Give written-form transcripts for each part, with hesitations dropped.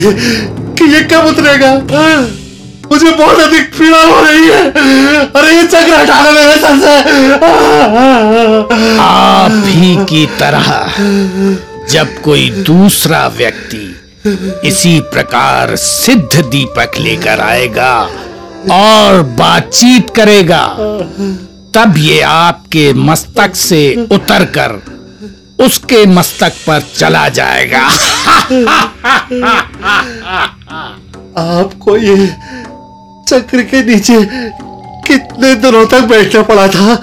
कि ये कब उतरेगा। मुझे बहुत अधिक पीड़ा हो रही है। अरे ये चक्र हटाना मेरे सर से। आप ही की तरह जब कोई दूसरा व्यक्ति इसी प्रकार सिद्ध दीपक लेकर आएगा और बातचीत करेगा, तब ये आपके मस्तक से उतरकर उसके मस्तक पर चला जाएगा। आपको ये चक्र के नीचे कितने दिनों तक बैठना पड़ा था?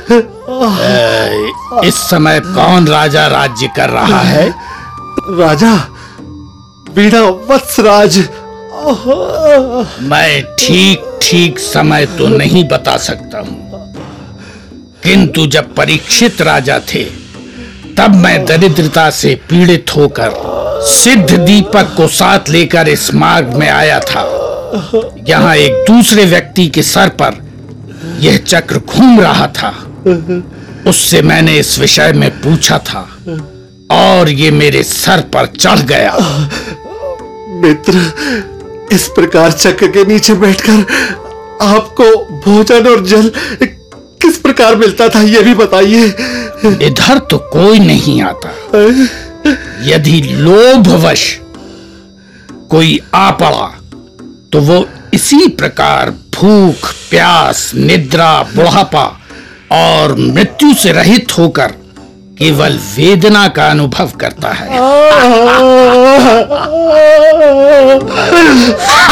इस समय कौन राजा राज्य कर रहा है? राजा वीणा वत्सराज। मैं ठीक ठीक समय तो नहीं बता सकता हूं, किंतु जब परीक्षित राजा थे तब मैं दरिद्रता से पीड़ित होकर सिद्ध दीपक को साथ लेकर इस मार्ग में आया था। यहाँ एक दूसरे व्यक्ति के सर पर यह चक्र घूम रहा था। उससे मैंने इस विषय में पूछा था और ये मेरे सर पर चढ़ गया। मित्र, इस प्रकार चक्र के नीचे बैठकर आपको भोजन और जल किस प्रकार मिलता था, यह भी बताइए। इधर तो कोई नहीं आता। यदि लोभवश कोई आ पड़ा तो वो इसी प्रकार भूख, प्यास, निद्रा, बुढ़ापा और मृत्यु से रहित होकर केवल वेदना का अनुभव करता है।